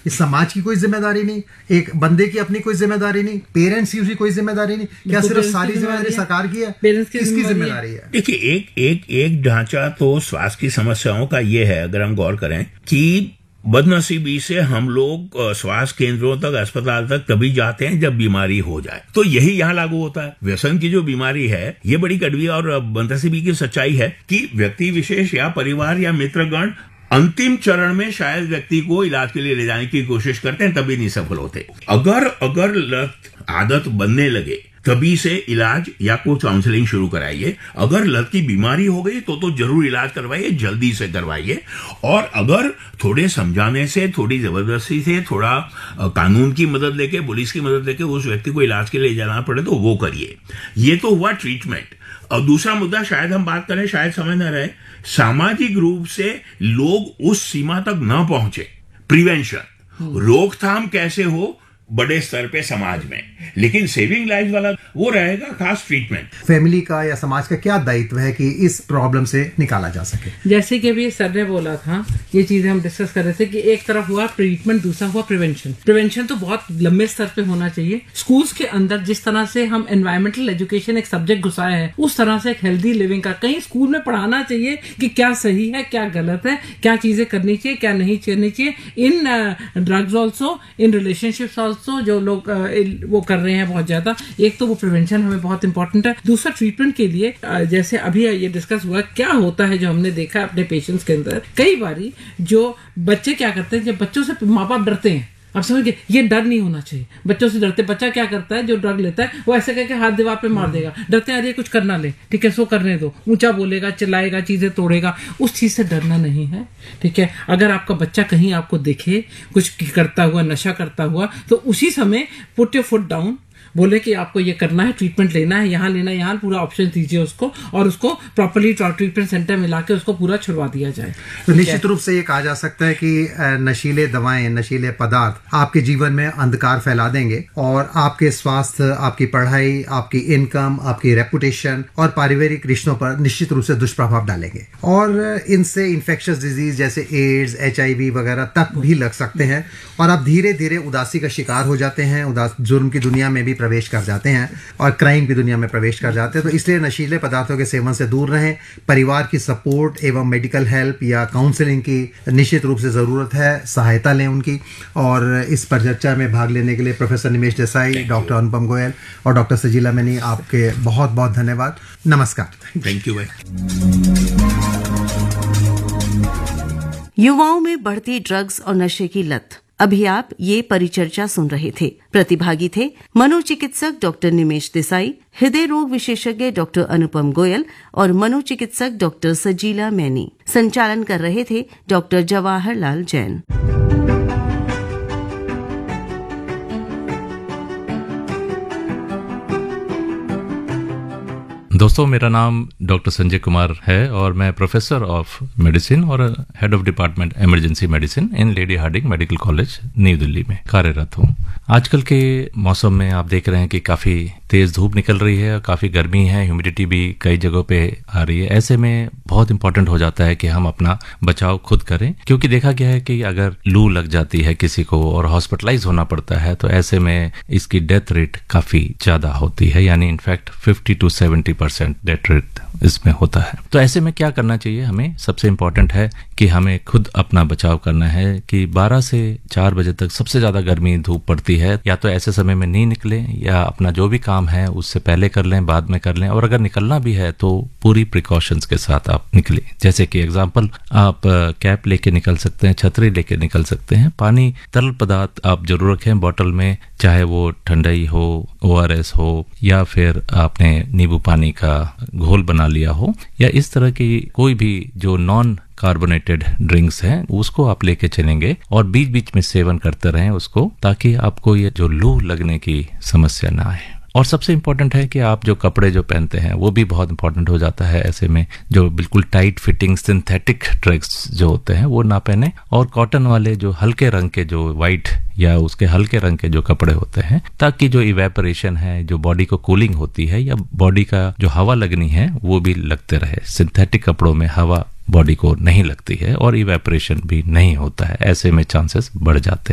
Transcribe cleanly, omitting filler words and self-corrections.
इस समाज की कोई जिम्मेदारी नहीं, एक बंदे की अपनी कोई जिम्मेदारी नहीं, पेरेंट्स की उसकी कोई जिम्मेदारी नहीं, क्या सिर्फ सारी जिम्मेदारी सरकार की है? किसकी जिम्मेदारी है? देखिए, एक ढांचा तो स्वास्थ्य की समस्याओं का ये है, अगर हम गौर करें कि बदनसीबी से हम लोग स्वास्थ्य केंद्रों तक, अस्पताल तक तभी जाते हैं जब बीमारी हो जाए। तो यही यहाँ लागू होता है। व्यसन की जो बीमारी है, ये बड़ी कड़वी और बदनसीबी की सच्चाई है कि व्यक्ति विशेष या परिवार या मित्रगण अंतिम चरण में शायद व्यक्ति को इलाज के लिए ले जाने की कोशिश करते हैं, तभी नहीं सफल होते। अगर लत आदत बनने लगे तभी से इलाज या कोई काउंसलिंग शुरू कराइए। अगर लत की बीमारी हो गई तो जरूर इलाज करवाइए, जल्दी से करवाइए। और अगर थोड़े समझाने से, थोड़ी जबरदस्ती से, थोड़ा कानून की मदद लेके, पुलिस की मदद लेके उस व्यक्ति को इलाज के लिए जाना पड़े तो वो करिए। ये तो हुआ ट्रीटमेंट। और दूसरा मुद्दा शायद हम बात करें, शायद समझ न रहे, सामाजिक रूप से लोग उस सीमा तक न पहुंचे। प्रिवेंशन, रोकथाम कैसे हो बड़े स्तर पे समाज में, लेकिन सेविंग लाइफ वाला वो रहेगा खास ट्रीटमेंट। फैमिली का या समाज का क्या दायित्व है कि इस प्रॉब्लम से निकाला जा सके? जैसे कि अभी सर ने बोला था, ये चीजें हम डिस्कस कर रहे थे कि एक तरफ हुआ ट्रीटमेंट, दूसरा हुआ प्रिवेंशन। प्रिवेंशन तो बहुत लंबे स्तर पे होना चाहिए। स्कूल्स के अंदर जिस तरह से हम एनवायरमेंटल एजुकेशन एक सब्जेक्ट घुसाया है, उस तरह से एक हेल्दी लिविंग का कहीं स्कूल में पढ़ाना चाहिए कि क्या सही है, क्या गलत है, क्या चीजें करनी चाहिए, क्या नहीं करनी चाहिए। इन drugs also, in relationships also जो लोग वो कर रहे हैं बहुत ज्यादा। एक तो वो प्रिवेंशन हमें बहुत इंपॉर्टेंट है। दूसरा ट्रीटमेंट के लिए जैसे अभी ये डिस्कस हुआ, क्या होता है जो हमने देखा अपने पेशेंट्स के अंदर, कई बारी जो बच्चे क्या करते हैं, जब बच्चों से माँ बाप डरते हैं, आप समझ गए, ये डर नहीं होना चाहिए। बच्चों से डरते, बच्चा क्या करता है, जो ड्रग लेता है वो ऐसे करके हाथ दीवार पे मार देगा, डरते हैं अरे कुछ करना ले, ठीक है सो करने दो, ऊंचा बोलेगा, चिल्लाएगा, चीजें तोड़ेगा। उस चीज से डरना नहीं है, ठीक है। अगर आपका बच्चा कहीं आपको दिखे कुछ करता हुआ, नशा करता हुआ, तो उसी समय पुट योर फुट डाउन, बोले कि आपको ये करना है, ट्रीटमेंट लेना है, यहाँ लेना है, यहाँ पूरा ऑप्शन दीजिए उसको, और उसको प्रॉपर्ली ट्रीटमेंट सेंटर में लाके उसको पूरा छुड़वा दिया जाए। तो निश्चित रूप से ये कहा जा सकता है कि नशीले दवाएं, नशीले पदार्थ आपके जीवन में अंधकार फैला देंगे और आपके स्वास्थ्य, आपकी पढ़ाई, आपकी इनकम, आपकी रेपुटेशन और पारिवारिक रिश्तों पर निश्चित रूप से दुष्प्रभाव डालेंगे। और इनसे इन्फेक्शियस डिजीज जैसे एड्स, HIV वगैरह तक भी लग सकते हैं और आप धीरे धीरे उदासी का शिकार हो जाते हैं, जुर्म की दुनिया में भी प्रवेश कर जाते हैं और क्राइम की दुनिया में प्रवेश कर जाते हैं। तो इसलिए नशीले पदार्थों के सेवन से दूर रहें। परिवार की सपोर्ट एवं मेडिकल हेल्प या काउंसलिंग की निश्चित रूप से ज़रूरत है, सहायता लें उनकी। और इस परिचर्चा में भाग लेने के लिए प्रोफेसर निमेश देसाई, डॉक्टर अनुपम गोयल और डॉक्टर सजीला मैनी, आपके बहुत बहुत धन्यवाद। नमस्कार। थैंक यू भाई। युवाओं में बढ़ती ड्रग्स और नशे की लत। अभी आप ये परिचर्चा सुन रहे थे। प्रतिभागी थे मनोचिकित्सक डॉक्टर निमेश देसाई, हृदय रोग विशेषज्ञ डॉक्टर अनुपम गोयल और मनोचिकित्सक डॉक्टर सजीला मैनी। संचालन कर रहे थे डॉक्टर जवाहर लाल जैन। दोस्तों, मेरा नाम डॉक्टर संजय कुमार है और मैं प्रोफेसर ऑफ मेडिसिन और head of department emergency medicine in lady Hardinge medical college new Delhi में कार्यरत हूँ। आजकल के मौसम में आप देख रहे हैं कि काफी तेज धूप निकल रही है और काफी गर्मी है, ह्यूमिडिटी भी कई जगहों पे आ रही है। ऐसे में बहुत इंपॉर्टेंट हो जाता है कि हम अपना बचाव खुद करें, क्योंकि देखा गया है कि अगर लू लग जाती है किसी को और हॉस्पिटलाइज होना पड़ता है तो ऐसे में इसकी डेथ रेट काफी ज्यादा होती है, यानी इनफैक्ट 50 to 70% डेथ रेट इसमें होता है। तो ऐसे में क्या करना चाहिए हमें? सबसे इंपॉर्टेंट है कि हमें खुद अपना बचाव करना है कि 12 से 4 बजे तक सबसे ज्यादा गर्मी धूप पड़ती है, या तो ऐसे समय में नहीं निकले या अपना जो भी काम है उससे पहले कर लें, बाद में कर लें। और अगर निकलना भी है तो पूरी प्रिकॉशंस के साथ आप निकले। जैसे कि एग्जांपल, आप कैप लेके निकल सकते हैं, छतरी लेके निकल सकते हैं, पानी, तरल पदार्थ आप जरूर रखें बॉटल में, चाहे वो ठंडाई हो, ORS हो, या फिर आपने नींबू पानी का घोल बना लिया हो, या इस तरह की कोई भी जो नॉन कार्बोनेटेड ड्रिंक्स हैं उसको आप लेके चलेंगे और बीच बीच में सेवन करते रहें उसको, ताकि आपको ये जो लू लगने की समस्या ना आए। और सबसे इम्पोर्टेंट है कि आप जो कपड़े जो पहनते हैं वो भी बहुत इंपॉर्टेंट हो जाता है। ऐसे में जो बिल्कुल टाइट फिटिंग सिंथेटिक ड्रेस जो होते हैं वो ना पहने, और कॉटन वाले जो हल्के रंग के, जो वाइट या उसके हल्के रंग के जो कपड़े होते हैं, ताकि जो इवेपोरेशन है, जो बॉडी को कूलिंग होती है या बॉडी का जो हवा लगनी है वो भी लगते रहे। सिंथेटिक कपड़ों में हवा बॉडी को नहीं लगती है और इवेपोरेशन भी नहीं होता है, ऐसे में चांसेस बढ़ जाते हैं।